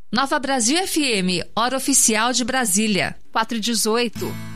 Nova Brasil FM, hora oficial de Brasília. 4h18.